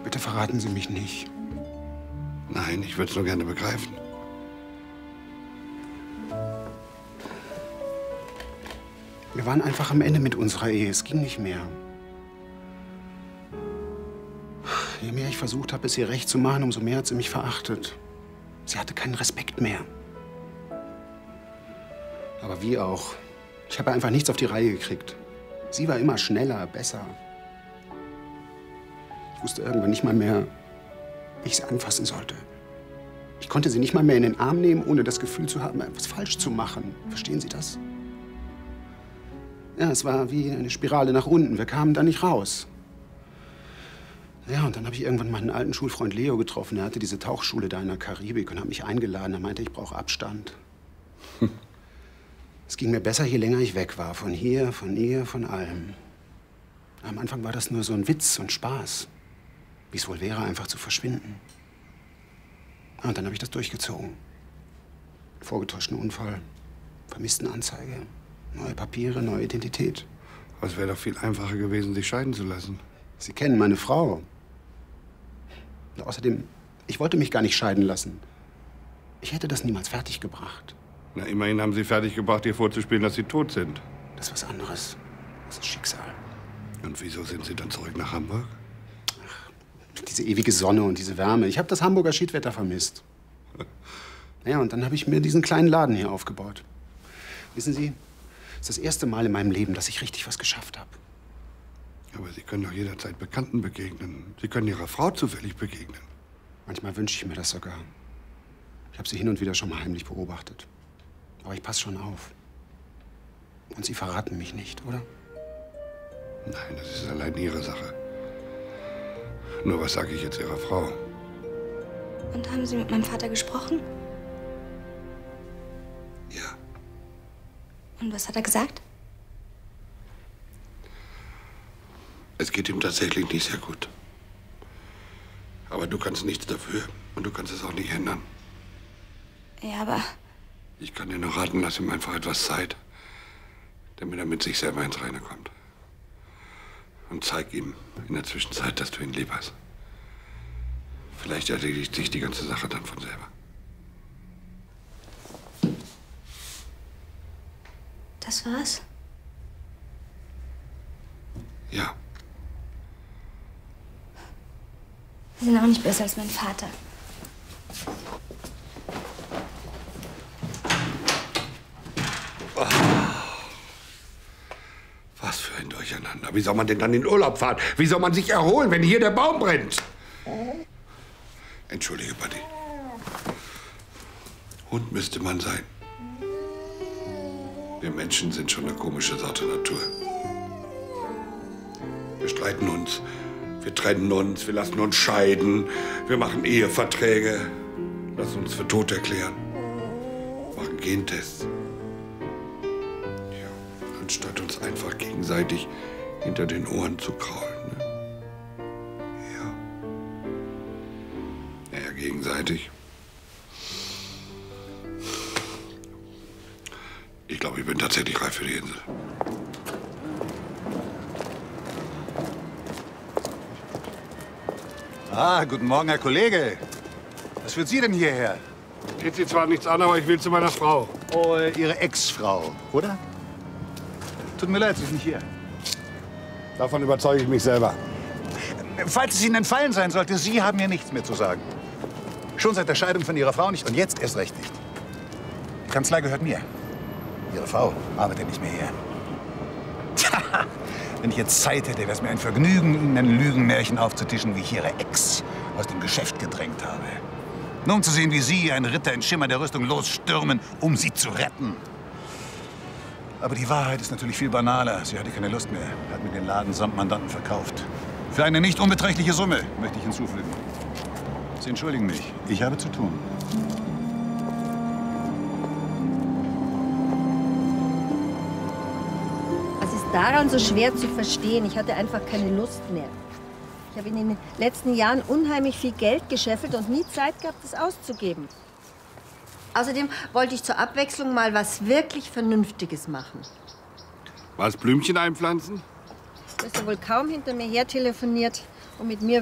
Bitte verraten Sie mich nicht. Nein, ich würde es nur gerne begreifen. Wir waren einfach am Ende mit unserer Ehe. Es ging nicht mehr. Je mehr ich versucht habe, es ihr recht zu machen, umso mehr hat sie mich verachtet. Sie hatte keinen Respekt mehr. Aber wie auch. Ich habe einfach nichts auf die Reihe gekriegt. Sie war immer schneller, besser. Ich wusste irgendwann nicht mal mehr, wie ich sie anfassen sollte. Ich konnte sie nicht mal mehr in den Arm nehmen, ohne das Gefühl zu haben, etwas falsch zu machen. Verstehen Sie das? Ja, es war wie eine Spirale nach unten. Wir kamen da nicht raus. Ja, und dann habe ich irgendwann meinen alten Schulfreund Leo getroffen. Er hatte diese Tauchschule da in der Karibik und hat mich eingeladen. Er meinte, ich brauche Abstand. Es ging mir besser, je länger ich weg war. Von hier, von ihr, von allem. Am Anfang war das nur so ein Witz und Spaß. Wie es wohl wäre, einfach zu verschwinden. Ja, und dann habe ich das durchgezogen. Vorgetäuschten Unfall, Vermisstenanzeige, neue Papiere, neue Identität. Aber es wäre doch viel einfacher gewesen, sich scheiden zu lassen. Sie kennen meine Frau. Und außerdem, ich wollte mich gar nicht scheiden lassen. Ich hätte das niemals fertiggebracht. Na, immerhin haben Sie fertiggebracht, ihr vorzuspielen, dass Sie tot sind. Das ist was anderes. Das ist Schicksal. Und wieso sind Sie dann zurück nach Hamburg? Ach, diese ewige Sonne und diese Wärme. Ich habe das Hamburger Schiedwetter vermisst. Ja, und dann habe ich mir diesen kleinen Laden hier aufgebaut. Wissen Sie, das ist das erste Mal in meinem Leben, dass ich richtig was geschafft habe. Aber Sie können doch jederzeit Bekannten begegnen. Sie können Ihrer Frau zufällig begegnen. Manchmal wünsche ich mir das sogar. Ich habe sie hin und wieder schon mal heimlich beobachtet. Aber ich passe schon auf. Und Sie verraten mich nicht, oder? Nein, das ist allein Ihre Sache. Nur was sage ich jetzt Ihrer Frau? Und haben Sie mit meinem Vater gesprochen? Ja. Und was hat er gesagt? Es geht ihm tatsächlich nicht sehr gut. Aber du kannst nichts dafür und du kannst es auch nicht ändern. Ja, aber... Ich kann dir nur raten, lass ihm einfach etwas Zeit, damit er mit sich selber ins Reine kommt. Und zeig ihm in der Zwischenzeit, dass du ihn lieb hast. Vielleicht erledigt sich die ganze Sache dann von selber. Das war's? Ja. Sie sind auch nicht besser als mein Vater. Oh. Was für ein Durcheinander. Wie soll man denn dann in Urlaub fahren? Wie soll man sich erholen, wenn hier der Baum brennt? Entschuldige, Buddy. Hund müsste man sein. Wir Menschen sind schon eine komische Sorte Natur. Wir streiten uns, wir trennen uns, wir lassen uns scheiden, wir machen Eheverträge, lassen uns für tot erklären, machen Gentests. Ja, anstatt uns einfach gegenseitig hinter den Ohren zu kraulen. Ne? Ja. Naja, gegenseitig. Ich glaube, ich bin tatsächlich reif für die Insel. Ah, guten Morgen, Herr Kollege. Was führt Sie denn hierher? Geht Sie zwar nichts an, aber ich will zu meiner Frau. Oh, Ihre Ex-Frau, oder? Tut mir leid, Sie sind hier. Davon überzeuge ich mich selber. Falls es Ihnen entfallen sein sollte, Sie haben mir nichts mehr zu sagen. Schon seit der Scheidung von Ihrer Frau nicht und jetzt erst recht nicht. Die Kanzlei gehört mir. Ihre Frau arbeitet nicht mehr hier. Tja, wenn ich jetzt Zeit hätte, wäre es mir ein Vergnügen, Ihnen ein Lügenmärchen aufzutischen, wie ich Ihre Ex aus dem Geschäft gedrängt habe. Nur um zu sehen, wie Sie, ein Ritter in Schimmer der Rüstung, losstürmen, um sie zu retten. Aber die Wahrheit ist natürlich viel banaler. Sie hatte keine Lust mehr, hat mir den Laden samt Mandanten verkauft. Für eine nicht unbeträchtliche Summe, möchte ich hinzufügen. Sie entschuldigen mich, ich habe zu tun. Was ist daran so schwer zu verstehen? Ich hatte einfach keine Lust mehr. Ich habe in den letzten Jahren unheimlich viel Geld gescheffelt und nie Zeit gehabt, es auszugeben. Außerdem wollte ich zur Abwechslung mal was wirklich Vernünftiges machen. Was, Blümchen einpflanzen? Du hast ja wohl kaum hinter mir her telefoniert, um mit mir